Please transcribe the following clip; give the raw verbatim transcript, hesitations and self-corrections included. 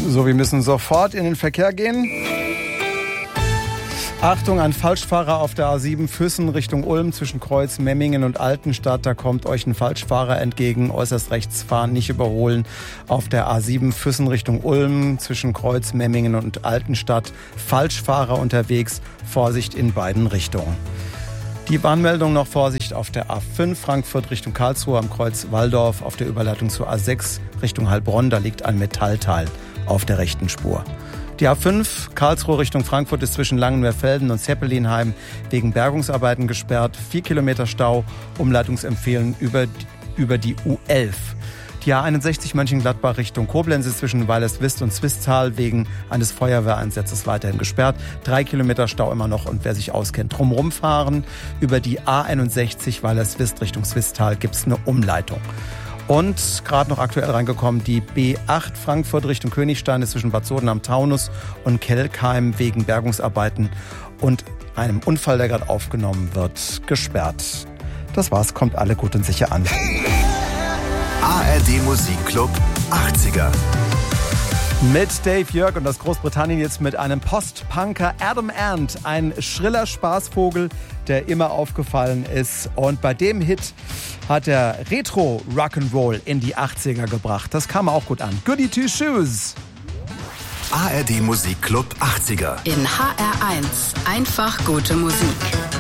So, wir müssen sofort in den Verkehr gehen. Achtung, ein Falschfahrer auf der A sieben Füssen Richtung Ulm zwischen Kreuz, Memmingen und Altenstadt. Da kommt euch ein Falschfahrer entgegen. Äußerst rechts fahren, nicht überholen. Auf der A sieben Füssen Richtung Ulm zwischen Kreuz, Memmingen und Altenstadt. Falschfahrer unterwegs. Vorsicht in beiden Richtungen. Die Warnmeldung noch: Vorsicht auf der A fünf Frankfurt Richtung Karlsruhe am Kreuz Walldorf. Auf der Überleitung zur A sechs Richtung Heilbronn. Da liegt ein Metallteil auf der rechten Spur. Die A fünf Karlsruhe Richtung Frankfurt ist zwischen Langenmeerfelden und Zeppelinheim wegen Bergungsarbeiten gesperrt. Vier Kilometer Stau, Umleitungsempfehlen über, über die U elf. Die A einundsechzig Mönchengladbach Richtung Koblenz ist zwischen Weilerswist und Swisttal wegen eines Feuerwehreinsatzes weiterhin gesperrt. Drei Kilometer Stau immer noch, und wer sich auskennt, drumherum fahren. Über die A einundsechzig Weilerswist Richtung Swisttal gibt es eine Umleitung. Und gerade noch aktuell reingekommen, die B acht Frankfurt Richtung Königstein ist zwischen Bad Soden am Taunus und Kelkheim wegen Bergungsarbeiten und einem Unfall, der gerade aufgenommen wird, gesperrt. Das war's, kommt alle gut und sicher an. A R D Musikclub achtziger. Mit Dave Jörg und aus Großbritannien jetzt mit einem Post-Punker, Adam Ant, ein schriller Spaßvogel, der immer aufgefallen ist. Und bei dem Hit hat er Retro-Rock'n'Roll in die achtziger gebracht. Das kam auch gut an. Goody Two Shoes. A R D Musikclub achtziger. In H R eins. Einfach gute Musik.